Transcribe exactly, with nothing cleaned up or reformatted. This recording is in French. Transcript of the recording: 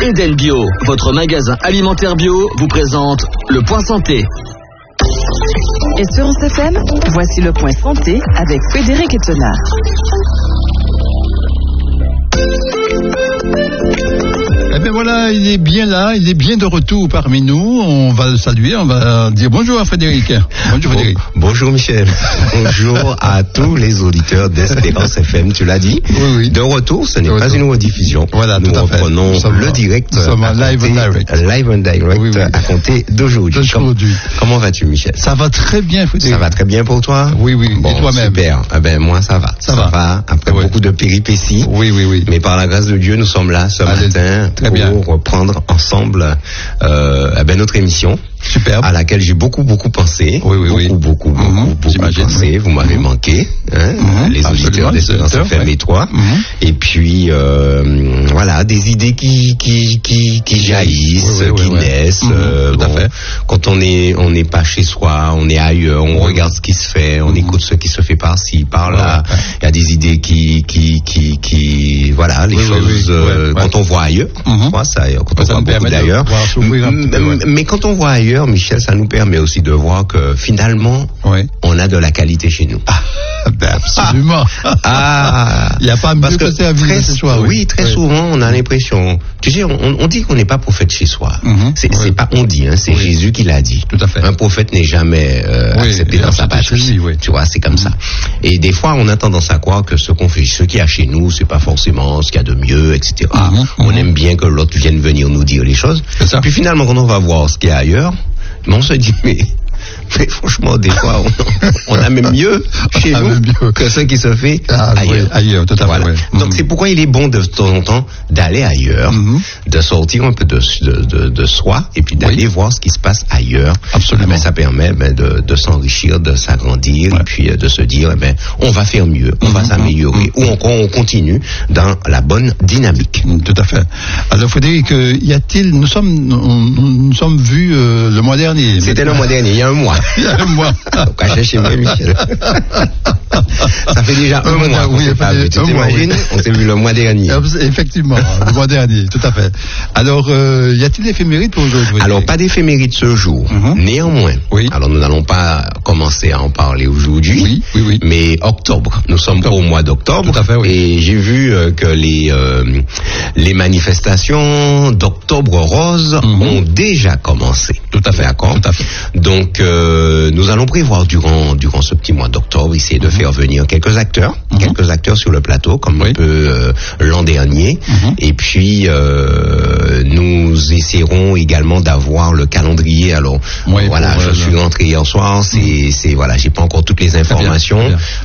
Eden Bio, votre magasin alimentaire bio, vous présente le Point Santé. Espérance F M, voici le Point Santé avec Frédéric Ettenard. Eh bien voilà, il est bien là, il est bien de retour parmi nous. On va le saluer, on va dire bonjour à Frédéric. Bonjour Frédéric. Bon, bonjour Michel. Bonjour à tous les auditeurs d'Espérance F M, tu l'as dit. Oui, oui. De retour, ce n'est De pas retour. une rediffusion. Voilà, nous tout à fait. reprenons Nous sommes le en- direct. nous sommes en à live compter- and direct. Live and direct Oui, oui. à compter d'aujourd'hui. D'aujourd'hui. Comment, comment vas-tu Michel? Ça va très bien Frédéric. Ça va très bien pour toi? Oui, oui. Bon, Et toi-même? super. Eh ben, moi, ça va. Ça va. Après Ouais. beaucoup de péripéties. Oui, oui, oui. Mais par la grâce de Dieu, nous sommes là ce Allez, matin très pour bien. reprendre ensemble euh, eh ben, notre émission. Superbe. À laquelle j'ai beaucoup, beaucoup pensé. Oui, oui, beaucoup, oui. beaucoup, beaucoup, Mhm, beaucoup j'imagine, pensé. oui. Vous m'avez Mhm. manqué, hein, Mhm, les absolument, auditeurs d'Espérance les F M auditeurs, et toi. Mhm. Et puis, euh, voilà, des idées qui, qui, qui, qui jaillissent, Oui, oui, qui oui, oui. naissent. Mhm, euh, tout à bon, fait. Quand on est, on n'est pas chez soi, on est ailleurs, on Oui, regarde ce qui se fait, on Mhm. écoute ce qui se fait par-ci, par-là. Ouais, ouais. Il y a des idées qui, qui, qui, qui, voilà, les Oui, oui, choses, oui, euh, ouais, quand ouais. on voit ailleurs, Mhm. tu vois, ça, quand on Ça voit nous beaucoup permet de d'ailleurs. pouvoir s'ouvrir un petit peu, ouais. Mais quand on voit ailleurs, Michel, ça nous permet aussi de voir que finalement, Oui. on a de la qualité chez nous. Ah, ben absolument. Ah, Il n'y a pas mieux parce que ça à vivre très, chez soi. oui, très Oui. souvent, on a l'impression. Tu sais, on, on dit qu'on n'est pas prophète chez soi. Mhm, C'est oui. c'est pas on dit, hein, c'est Oui. Jésus qui l'a dit. Tout à fait. Un prophète n'est jamais euh, Oui, accepté il est dans sa accepté patrie. chez lui, oui. Tu vois, c'est comme ça. Et des fois, on a tendance à croire que ce qu'on fait, ce qu'il y a chez nous, c'est pas forcément ce qu'il y a de mieux, et cetera. Mhm, On mhm. aime bien que l'autre vienne venir nous dire les choses. C'est ça. Puis finalement, quand on va voir ce qu'il y a ailleurs, mais on se dit, mais, mais franchement, des fois, on, on a même mieux chez On a nous même mieux. que ce qui se fait Ah, oui, ailleurs. ailleurs, tout à fait, Voilà. oui. Donc Mhm. c'est pourquoi il est bon de temps en temps d'aller ailleurs, Mhm. de sortir un peu de, de, de, de soi et puis d'aller Oui. voir ce qui se passe ailleurs. Absolument. Eh ben, ça permet ben, de, de s'enrichir, de s'agrandir Ouais. et puis euh, de se dire eh ben, on va faire mieux, on va Mhm. s'améliorer ou encore on continue dans la bonne dynamique. Mm, Tout à fait. Alors Frédéric, euh, y a-t-il, nous sommes, nous, nous sommes vus euh, le mois dernier. C'était le mois dernier, il y a un mois. Il y a un mois. Au cachet chez moi, Michel. Ça fait déjà un Oui, mois qu'on oui, s'est ça pas fait vu. Tu un mois, t'imagines? oui. On s'est vu le mois dernier. Effectivement, le mois dernier, tout à fait. Alors, euh, y a-t-il éphéméride pour aujourd'hui? Alors, pas d'éphéméride ce jour. Mhm. Néanmoins, Oui. alors nous n'allons pas commencer à en parler aujourd'hui, Oui, oui, oui. mais octobre. Nous sommes Octobre. au mois d'octobre. Tout à fait, oui. Et j'ai vu euh, que les, euh, les manifestations d'octobre rose Mhm. ont déjà commencé. Tout à fait, D'accord. tout à fait. Donc, euh, nous allons prévoir durant, durant ce petit mois d'octobre, essayer de faire venir quelques acteurs, Mhm. quelques acteurs sur le plateau, comme Oui. un peu euh, l'an dernier. Mhm. Et puis, euh, nous essaierons également d'avoir le calendrier. Alors, Oui, voilà, pour, je euh, suis rentré hier soir, c'est, c'est, voilà, j'ai pas encore toutes les Très bien, informations. très bien.